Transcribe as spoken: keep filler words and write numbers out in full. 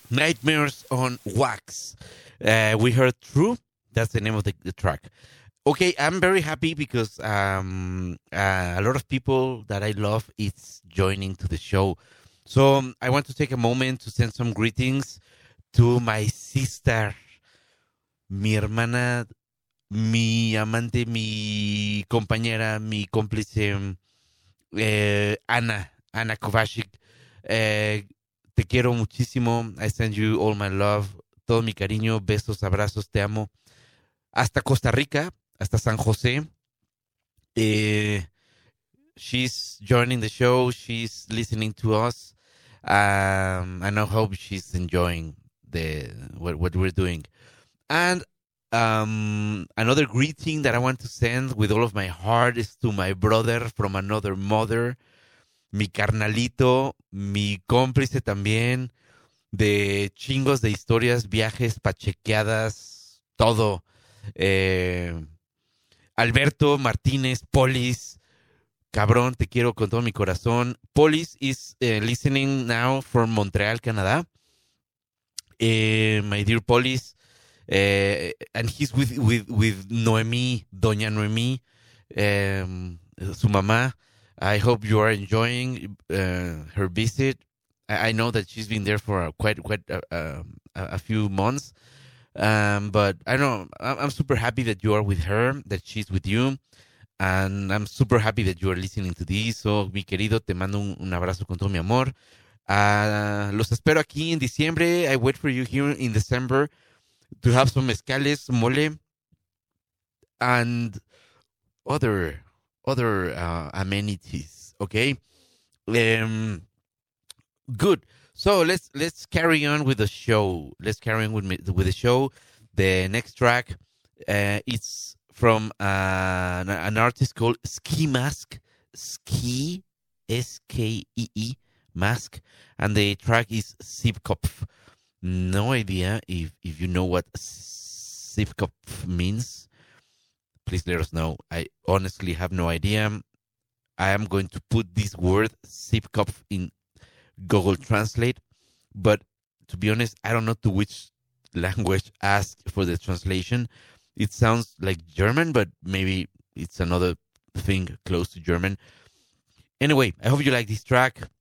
Nightmares on Wax. Uh, we heard True. That's the name of the, the track. Okay, I'm very happy because um, uh, a lot of people that I love is joining to the show. So um, I want to take a moment to send some greetings to my sister, mi hermana, mi amante, mi compañera, mi cómplice, eh, Ana, Ana Kovacic. Eh, te quiero muchísimo. I send you all my love, todo mi cariño, besos, abrazos, te amo. Hasta Costa Rica, hasta San José. Eh, she's joining the show. She's listening to us. Um, and I hope she's enjoying the what, what we're doing. And um, another greeting that I want to send with all of my heart is to my brother from another mother, mi carnalito, mi cómplice también, de chingos de historias, viajes, pachequeadas, todo. Eh, Alberto Martínez, Polis, cabrón, te quiero con todo mi corazón. Polis is uh, listening now from Montreal, Canada. Uh, my dear Polis, uh, and he's with, with, with Noemi, Doña Noemi, um, su mamá. I hope you are enjoying uh, her visit. I, I know that she's been there for a, quite quite a, a, a few months, um, but I don't know. I'm, I'm super happy that you are with her, that she's with you, and I'm super happy that you are listening to this. So, mi querido, te mando un, un abrazo con todo mi amor. Uh, los espero aquí en diciembre. I wait for you here in December to have some mezcales, mole, and other other uh, amenities. Okay, um, good. So let's let's carry on with the show. Let's carry on with me, with the show. The next track, uh, it's from uh, an, an artist called Ski Mask. Ski, S K E E, Mask, and the track is Sipkopf. No idea if if you know what Sipkopf means. Please let us know. I honestly have no idea. I am going to put this word Sipkopf in Google Translate, but to be honest, I don't know to which language ask for the translation. It sounds like German, but maybe it's another thing close to German. Anyway, I hope you like this track.